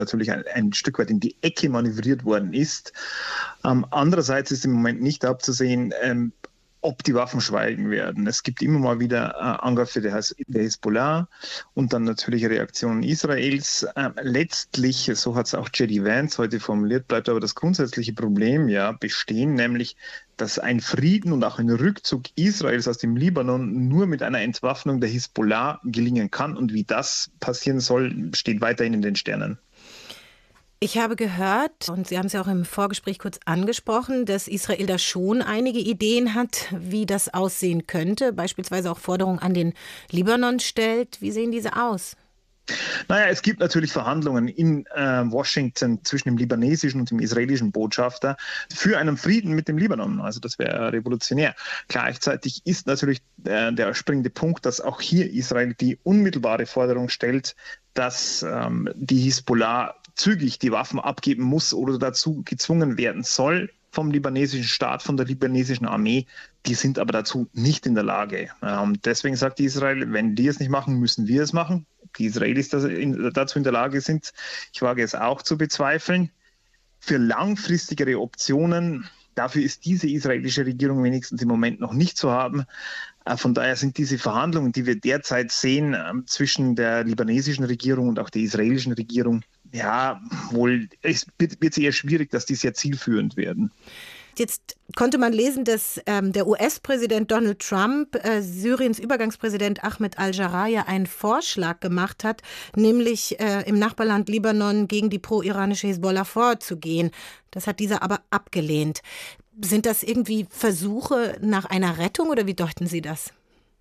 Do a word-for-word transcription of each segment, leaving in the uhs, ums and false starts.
natürlich ein, ein Stück weit in die Ecke manövriert worden ist. Ähm, andererseits ist im Moment nicht abzusehen, ähm, ob die Waffen schweigen werden. Es gibt immer mal wieder äh, Angriffe der, der Hisbollah und dann natürlich Reaktionen Israels. Ähm, letztlich, so hat es auch J D Vance heute formuliert, bleibt aber das grundsätzliche Problem ja bestehen, nämlich, dass ein Frieden und auch ein Rückzug Israels aus dem Libanon nur mit einer Entwaffnung der Hisbollah gelingen kann. Und wie das passieren soll, steht weiterhin in den Sternen. Ich habe gehört, und Sie haben es ja auch im Vorgespräch kurz angesprochen, dass Israel da schon einige Ideen hat, wie das aussehen könnte, beispielsweise auch Forderungen an den Libanon stellt. Wie sehen diese aus? Naja, es gibt natürlich Verhandlungen in äh, Washington zwischen dem libanesischen und dem israelischen Botschafter für einen Frieden mit dem Libanon. Also das wäre revolutionär. Gleichzeitig ist natürlich äh, der springende Punkt, dass auch hier Israel die unmittelbare Forderung stellt, dass ähm, die Hisbollah zügig die Waffen abgeben muss oder dazu gezwungen werden soll vom libanesischen Staat, von der libanesischen Armee. Die sind aber dazu nicht in der Lage. Ähm, deswegen sagt Israel, wenn die es nicht machen, müssen wir es machen. Die Israelis dazu in der Lage sind, ich wage es auch zu bezweifeln. Für langfristigere Optionen, dafür ist diese israelische Regierung wenigstens im Moment noch nicht zu haben. Von daher sind diese Verhandlungen, die wir derzeit sehen, zwischen der libanesischen Regierung und auch der israelischen Regierung, ja, wohl, es wird eher schwierig, dass die sehr zielführend werden. Jetzt konnte man lesen, dass ähm, der U S-Präsident Donald Trump äh, Syriens Übergangspräsident Ahmed al-Jarrah einen Vorschlag gemacht hat, nämlich äh, im Nachbarland Libanon gegen die pro-iranische Hisbollah vorzugehen. Das hat dieser aber abgelehnt. Sind das irgendwie Versuche nach einer Rettung oder wie deuten Sie das?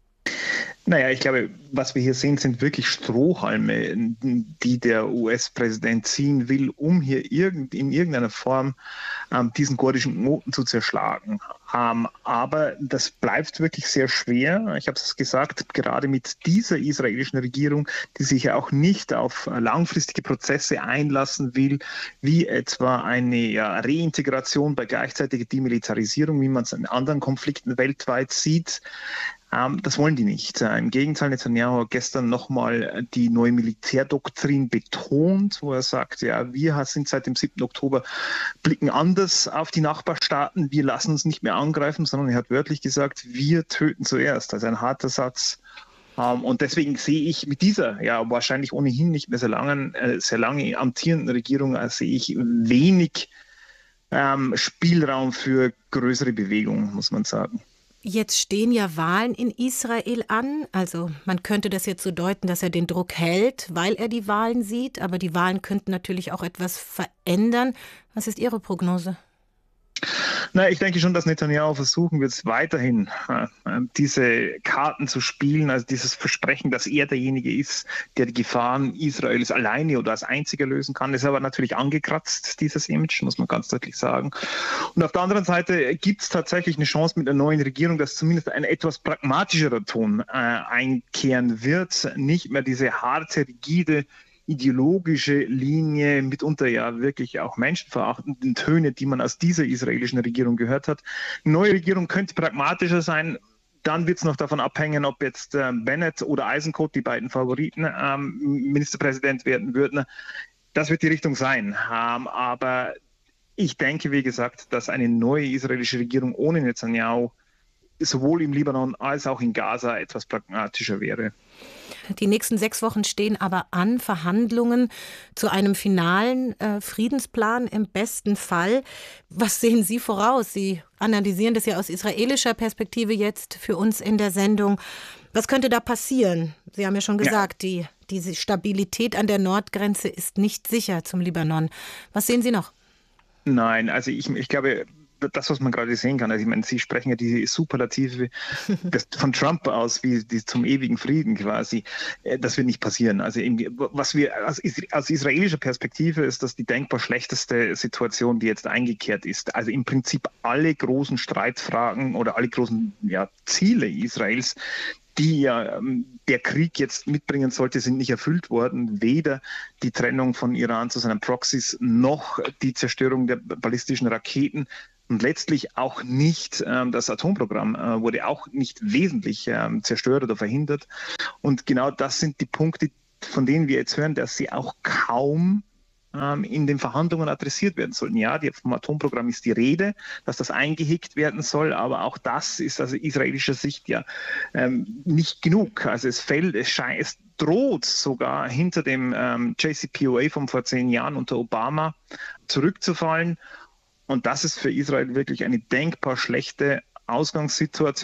Naja, ich glaube, was wir hier sehen, sind wirklich Strohhalme, die der U S-Präsident ziehen will, um hier irgend, in irgendeiner Form ähm, diesen gordischen Knoten zu zerschlagen. Ähm, aber das bleibt wirklich sehr schwer. Ich habe es gesagt, gerade mit dieser israelischen Regierung, die sich ja auch nicht auf langfristige Prozesse einlassen will, wie etwa eine ja, Reintegration bei gleichzeitiger Demilitarisierung, wie man es in anderen Konflikten weltweit sieht. Ähm, das wollen die nicht. Äh, Im Gegenteil, Netanyahu hat gestern nochmal die neue Militärdoktrin betont, wo er sagt, ja, wir sind seit dem siebten Oktober, blicken anders auf die Nachbarstaaten, wir lassen uns nicht mehr angreifen, sondern er hat wörtlich gesagt, wir töten zuerst. Also ein harter Satz. Ähm, und deswegen sehe ich mit dieser, ja, wahrscheinlich ohnehin nicht mehr sehr lange, äh, sehr lange amtierenden Regierung, äh, sehe ich wenig ähm, Spielraum für größere Bewegungen, muss man sagen. Jetzt stehen ja Wahlen in Israel an. Also man könnte das jetzt so deuten, dass er den Druck hält, weil er die Wahlen sieht. Aber die Wahlen könnten natürlich auch etwas verändern. Was ist Ihre Prognose? Na, ich denke schon, dass Netanyahu versuchen wird, weiterhin äh, diese Karten zu spielen, also dieses Versprechen, dass er derjenige ist, der die Gefahren Israels alleine oder als einziger lösen kann, ist aber natürlich angekratzt, dieses Image, muss man ganz deutlich sagen. Und auf der anderen Seite gibt es tatsächlich eine Chance mit einer neuen Regierung, dass zumindest ein etwas pragmatischerer Ton äh, einkehren wird, nicht mehr diese harte, rigide ideologische Linie, mitunter ja wirklich auch menschenverachtenden Töne, die man aus dieser israelischen Regierung gehört hat. Eine neue Regierung könnte pragmatischer sein. Dann wird es noch davon abhängen, ob jetzt äh, Bennett oder Eisenkot, die beiden Favoriten, ähm, Ministerpräsident werden würden. Das wird die Richtung sein. Ähm, aber ich denke, wie gesagt, dass eine neue israelische Regierung ohne Netanyahu sowohl im Libanon als auch in Gaza etwas pragmatischer wäre. Die nächsten sechs Wochen stehen aber an, Verhandlungen zu einem finalen äh, Friedensplan im besten Fall. Was sehen Sie voraus? Sie analysieren das ja aus israelischer Perspektive jetzt für uns in der Sendung. Was könnte da passieren? Sie haben ja schon gesagt, ja. die, diese Stabilität an der Nordgrenze ist nicht sicher zum Libanon. Was sehen Sie noch? Nein, also ich, ich glaube, das, was man gerade sehen kann, also ich meine, Sie sprechen ja diese Superlative von Trump aus, wie die zum ewigen Frieden quasi, das wird nicht passieren. Also was wir aus, aus israelischer Perspektive ist das die denkbar schlechteste Situation, die jetzt eingekehrt ist. Also im Prinzip alle großen Streitfragen oder alle großen ja, Ziele Israels, die ja der Krieg jetzt mitbringen sollte, sind nicht erfüllt worden. Weder die Trennung von Iran zu seinen Proxys noch die Zerstörung der ballistischen Raketen. Und letztlich auch nicht ähm, das Atomprogramm äh, wurde auch nicht wesentlich ähm, zerstört oder verhindert. Und genau das sind die Punkte, von denen wir jetzt hören, dass sie auch kaum ähm, in den Verhandlungen adressiert werden sollten. Ja, die, vom Atomprogramm ist die Rede, dass das eingehegt werden soll, aber auch das ist aus israelischer Sicht ja ähm, nicht genug. Also es fällt, es scheint, es droht sogar hinter dem ähm, J C P O A von vor zehn Jahren unter Obama zurückzufallen. Und das ist für Israel wirklich eine denkbar schlechte Ausgangssituation.